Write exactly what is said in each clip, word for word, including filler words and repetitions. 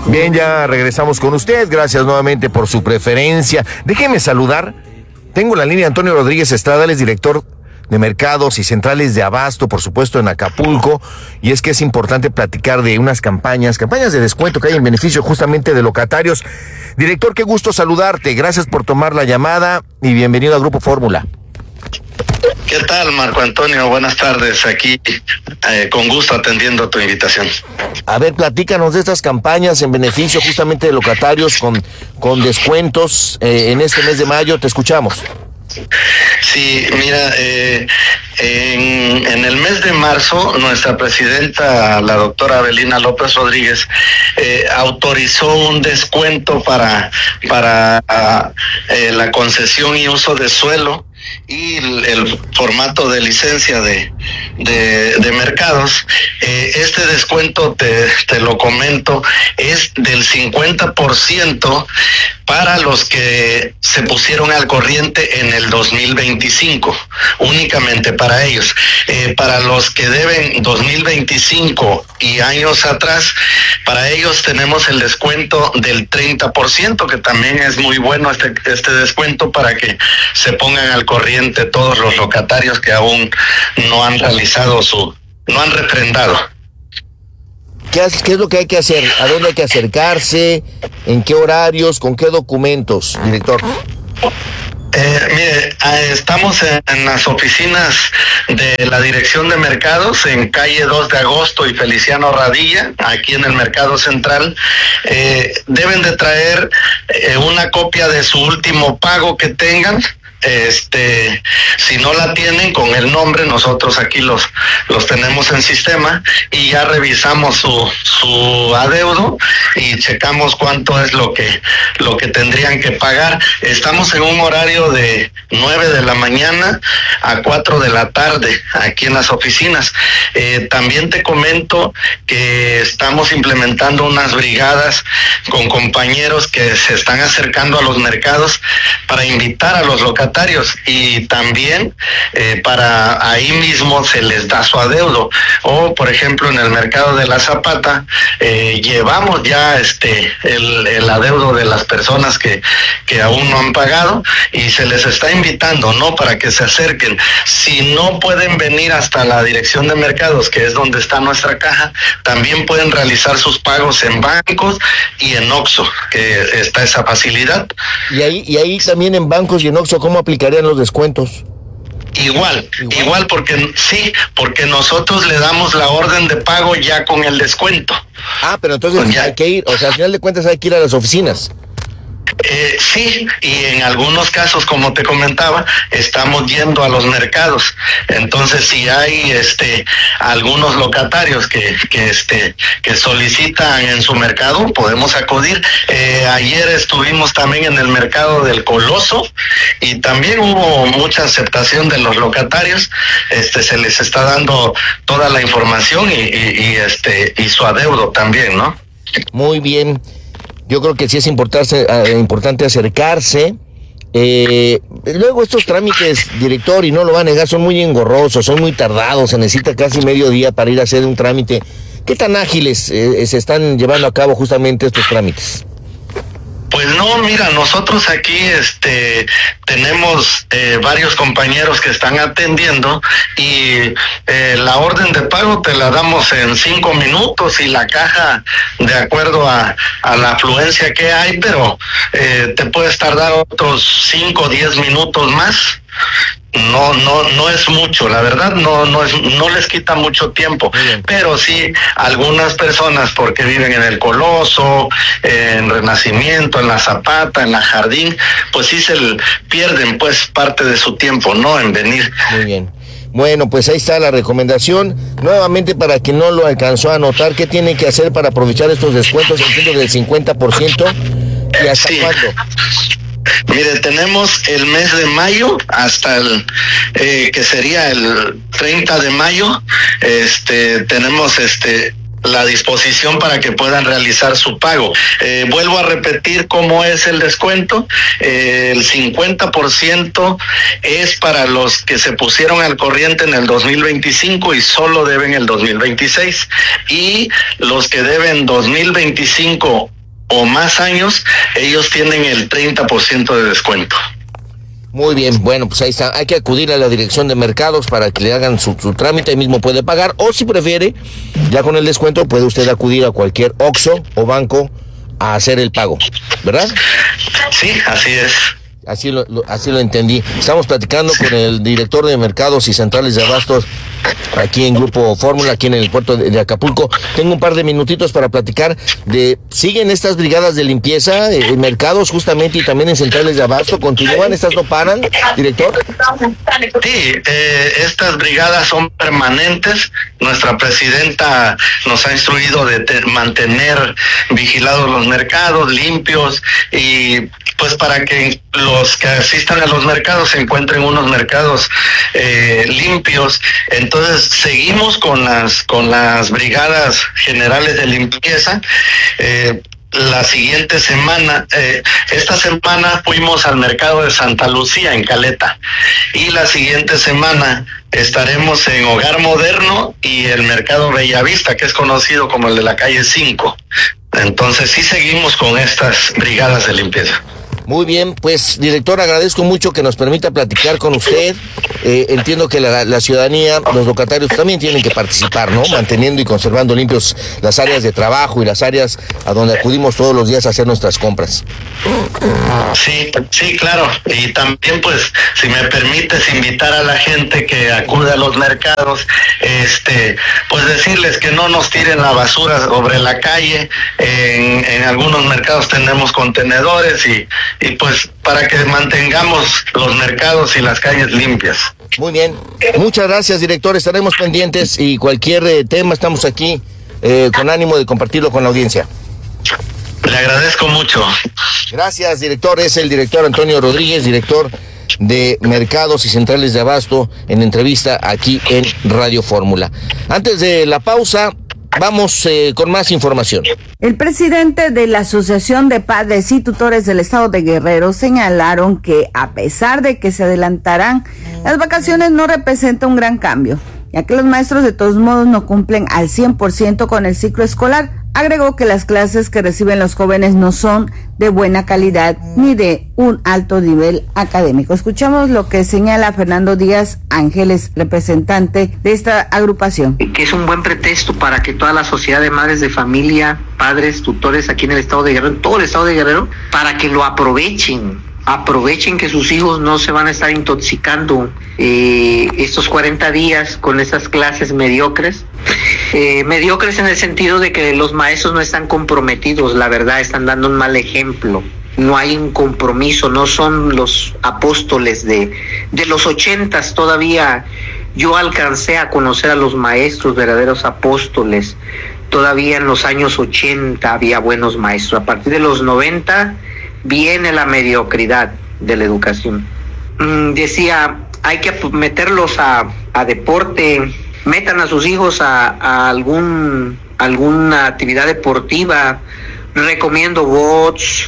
Bien, ya regresamos con usted. Gracias nuevamente por su preferencia. Déjeme saludar. Tengo la línea Antonio Rodríguez Estrada, él es director de mercados y centrales de abasto, por supuesto, en Acapulco. Y es que es importante platicar de unas campañas, campañas de descuento que hay en beneficio justamente de locatarios. Director, qué gusto saludarte. Gracias por tomar la llamada y bienvenido a Grupo Fórmula. ¿Qué tal, Marco Antonio? Buenas tardes, aquí eh, con gusto atendiendo tu invitación. A ver, platícanos de estas campañas en beneficio justamente de locatarios con, con descuentos eh, en este mes de mayo. Te escuchamos. Sí, mira, eh, en, en el mes de marzo, nuestra presidenta, la doctora Abelina López Rodríguez, eh, autorizó un descuento para, para eh, la concesión y uso de suelo y el, el formato de licencia de, de, de mercados. Eh, este descuento, te, te lo comento, es del cincuenta por ciento para los que se pusieron al corriente en el dos mil veinticinco, únicamente para ellos. Eh, para los que deben dos mil veinticinco y años atrás, para ellos tenemos el descuento del treinta por ciento, que también es muy bueno este, este descuento para que se pongan al corriente todos los locatarios que aún no han realizado su, no han refrendado. ¿Qué, ¿Qué es lo que hay que hacer? ¿A dónde hay que acercarse? ¿En qué horarios? ¿Con qué documentos, director? Eh, mire, estamos en, en las oficinas de la Dirección de Mercados en calle dos de agosto y Feliciano Radilla, aquí en el Mercado Central. Eh, deben de traer eh, una copia de su último pago que tengan. Este, si no la tienen con el nombre, nosotros aquí los los tenemos en sistema y ya revisamos su su adeudo y checamos cuánto es lo que lo que tendrían que pagar. Estamos en un horario de nueve de la mañana a cuatro de la tarde aquí en las oficinas. Eh, también te comento que estamos implementando unas brigadas con compañeros que se están acercando a los mercados para invitar a los locatarios y también eh, para ahí mismo se les da su adeudo. O por ejemplo en el mercado de la Zapata eh, llevamos ya este el, el adeudo de las personas que, que aún no han pagado y se les está invitando, ¿no?, para que se acerquen. Si no pueden venir hasta la Dirección de Mercados, que es donde está nuestra caja, también pueden realizar sus pagos en bancos y en Oxxo, que está esa facilidad. Y ahí, y ahí también en bancos y en Oxxo, ¿cómo aplicarían los descuentos? Igual, igual, igual porque sí, porque nosotros le damos la orden de pago ya con el descuento. Ah, pero entonces pues hay que ir, o sea, al final de cuentas hay que ir a las oficinas. Eh, sí, y en algunos casos, como te comentaba, estamos yendo a los mercados. Entonces, si hay este algunos locatarios que, que este que solicitan en su mercado, podemos acudir. Eh, ayer estuvimos también en el mercado del Coloso y también hubo mucha aceptación de los locatarios. Este se les está dando toda la información y, y, y este y su adeudo también, ¿no? Muy bien. Yo creo que sí es importante, eh, importante acercarse. Eh, luego estos trámites, director, y no lo va a negar, son muy engorrosos, son muy tardados, se necesita casi medio día para ir a hacer un trámite. ¿Qué tan ágiles eh, se están llevando a cabo justamente estos trámites? Pues no, mira, nosotros aquí este tenemos eh, varios compañeros que están atendiendo y eh, la orden de pago te la damos en cinco minutos y la caja de acuerdo a, a la afluencia que hay, pero eh, te puedes tardar otros cinco o diez minutos más. No, no, no es mucho, la verdad, no, no es, no les quita mucho tiempo, pero sí algunas personas porque viven en el Coloso, en Renacimiento, en la Zapata, en la Jardín, pues sí se pierden pues parte de su tiempo, ¿no?, en venir. Muy bien. Bueno, pues ahí está la recomendación. Nuevamente, para quien no lo alcanzó a anotar, ¿qué tiene que hacer para aprovechar estos descuentos? Entiendo del cincuenta por ciento. ¿Y hasta sí. cuándo? Mire, tenemos el mes de mayo hasta el eh, que sería el treinta de mayo. Este, tenemos este la disposición para que puedan realizar su pago. Eh, vuelvo a repetir cómo es el descuento. Eh, el cincuenta por ciento es para los que se pusieron al corriente en el dos mil veinticinco y solo deben el dos mil veintiséis. Y los que deben dos mil veinticinco o más años, ellos tienen el treinta por ciento de descuento. Muy bien, bueno, pues ahí está. Hay que acudir a la dirección de mercados para que le hagan su, su trámite, ahí mismo puede pagar, o si prefiere, ya con el descuento, puede usted acudir a cualquier Oxxo o banco a hacer el pago, ¿verdad? Sí, así es. Así lo, lo, así lo entendí. Estamos platicando con el director de mercados y centrales de abastos aquí en Grupo Fórmula, aquí en el puerto de, de Acapulco. Tengo un par de minutitos para platicar de, ¿siguen estas brigadas de limpieza en mercados justamente y también en centrales de abasto? ¿Continúan? ¿Estas no paran, director? Sí, eh, estas brigadas son permanentes. Nuestra presidenta nos ha instruido de te- mantener vigilados los mercados, limpios, y pues para que los que asistan a los mercados se encuentren unos mercados eh, limpios. Entonces seguimos con las con las brigadas generales de limpieza. Eh, la siguiente semana, eh, esta semana fuimos al mercado de Santa Lucía en Caleta, y la siguiente semana estaremos en Hogar Moderno y el mercado Bellavista, que es conocido como el de la calle cinco. Entonces sí seguimos con estas brigadas de limpieza. Muy bien, pues director, agradezco mucho que nos permita platicar con usted. Eh, entiendo que la, la ciudadanía, los locatarios también tienen que participar, ¿no? Manteniendo y conservando limpios las áreas de trabajo y las áreas a donde acudimos todos los días a hacer nuestras compras. Sí, sí, claro. Y también, pues, si me permites invitar a la gente que acude a los mercados, este, pues decirles que no nos tiren la basura sobre la calle. En, en algunos mercados tenemos contenedores y y pues para que mantengamos los mercados y las calles limpias. Muy bien, muchas gracias, director, estaremos pendientes y cualquier eh, tema estamos aquí eh, con ánimo de compartirlo con la audiencia. Le agradezco mucho. Gracias, director, es el director Antonio Rodríguez, director de Mercados y Centrales de Abasto, en entrevista aquí en Radio Fórmula. Antes de la pausa, vamos eh, con más información. El presidente de la Asociación de Padres y Tutores del Estado de Guerrero señalaron que a pesar de que se adelantarán las vacaciones no representa un gran cambio, ya que los maestros de todos modos no cumplen al cien por ciento con el ciclo escolar. Agregó que las clases que reciben los jóvenes no son de buena calidad ni de un alto nivel académico. Escuchamos lo que señala Fernando Díaz Ángeles, representante de esta agrupación. Que es un buen pretexto para que toda la sociedad de madres de familia, padres, tutores aquí en el estado de Guerrero, en todo el estado de Guerrero, para que lo aprovechen. Aprovechen que sus hijos no se van a estar intoxicando eh, estos cuarenta días con esas clases mediocres. Eh, mediocres en el sentido de que los maestros no están comprometidos, la verdad, están dando un mal ejemplo. No hay un compromiso, no son los apóstoles de, de los ochentas todavía. Yo alcancé a conocer a los maestros, verdaderos apóstoles. Todavía en los años ochenta había buenos maestros. A partir de los noventa viene la mediocridad de la educación. Mm, decía, hay que meterlos a, a deporte, metan a sus hijos a, a algún alguna actividad deportiva. Recomiendo box,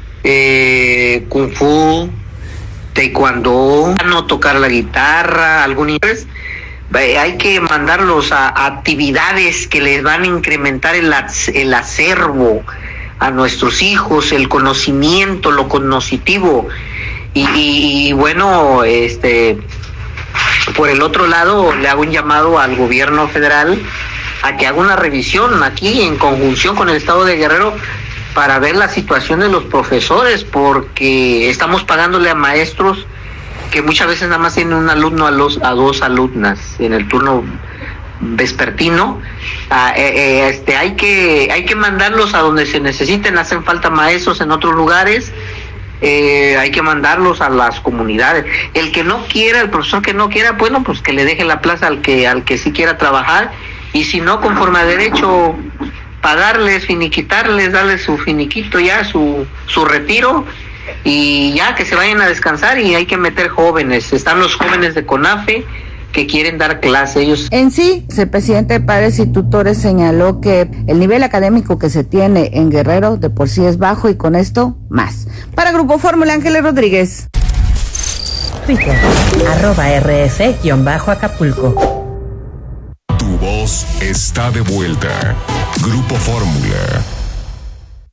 eh, kung fu, taekwondo, no tocar la guitarra, algún inglés. Hay que mandarlos a, a actividades que les van a incrementar el, el acervo a nuestros hijos, el conocimiento, lo cognitivo. Y, y, y bueno, este, por el otro lado, le hago un llamado al gobierno federal a que haga una revisión aquí en conjunción con el estado de Guerrero para ver la situación de los profesores, porque estamos pagándole a maestros que muchas veces nada más tienen un alumno a, los, a dos alumnas en el turno vespertino. Ah, eh, eh, este, hay que hay que mandarlos a donde se necesiten. Hacen falta maestros en otros lugares. Eh, hay que mandarlos a las comunidades. El que no quiera, el profesor que no quiera, bueno, pues que le deje la plaza al que al que sí quiera trabajar, y si no, conforme a derecho, pagarles, finiquitarles, darles su finiquito ya, su su retiro, y ya que se vayan a descansar. Y hay que meter jóvenes. Están los jóvenes de CONAFE que quieren dar clase. Ellos. En sí, el presidente de Padres y Tutores señaló que el nivel académico que se tiene en Guerrero de por sí es bajo, y con esto más. Para Grupo Fórmula, Ángeles Rodríguez. Twitter, arroba rf-acapulco. Tu voz está de vuelta. Grupo Fórmula.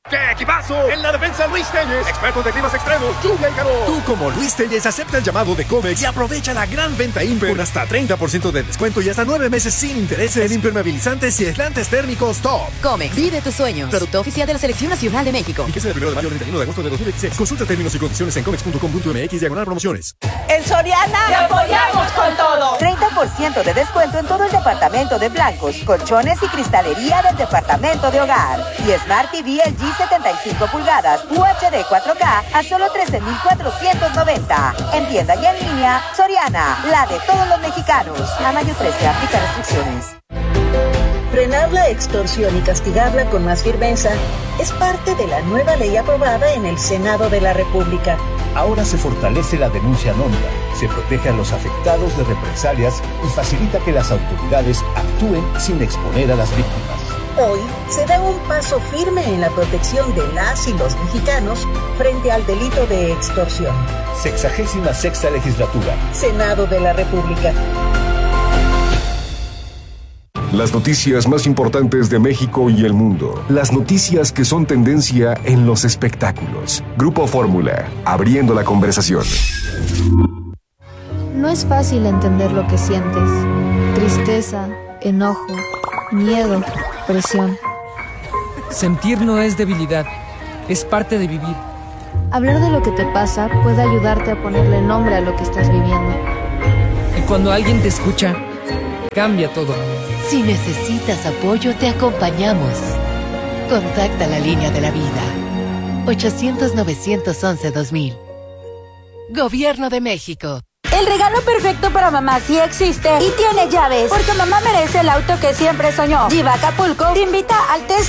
¡Qué equipazo! En la defensa, Luis Telles, experto de climas extremos, lluvia y calor. Tú, como Luis Telles, acepta el llamado de Comex y aprovecha la gran venta Imper con hasta treinta por ciento de descuento y hasta nueve meses sin intereses en impermeabilizantes y aislantes térmicos top. Comex, vive tus sueños. Producto oficial de la Selección Nacional de México. Vigencia del primero de mayo al treinta y uno de agosto de dos mil dieciséis. Consulta términos y condiciones en comex punto com punto m x diagonal promociones. En Soriana te apoyamos con todo. treinta por ciento de descuento en todo el departamento de blancos, colchones y cristalería del departamento de hogar. Y Smart T V L G setenta y cinco pulgadas U H D cuatro K a solo trece mil cuatrocientos noventa. En tienda y en línea, Soriana, la de todos los mexicanos. A mayo trece, aplica restricciones. Frenar la extorsión y castigarla con más firmeza es parte de la nueva ley aprobada en el Senado de la República. Ahora se fortalece la denuncia anónima, se protege a los afectados de represalias y facilita que las autoridades actúen sin exponer a las víctimas. Hoy se da un paso firme en la protección de las y los mexicanos frente al delito de extorsión. Sexagésima sexta legislatura. Senado de la República. Las noticias más importantes de México y el mundo. Las noticias que son tendencia en los espectáculos. Grupo Fórmula, abriendo la conversación. No es fácil entender lo que sientes. Tristeza, enojo, miedo, presión. Sentir no es debilidad, es parte de vivir. Hablar de lo que te pasa puede ayudarte a ponerle nombre a lo que estás viviendo. Y cuando alguien te escucha, cambia todo. Si necesitas apoyo, te acompañamos. Contacta la línea de la vida. ochocientos, novecientos once, dos mil. Gobierno de México. El regalo perfecto para mamá sí existe y tiene llaves, porque mamá merece el auto que siempre soñó. Viva Acapulco te invita al test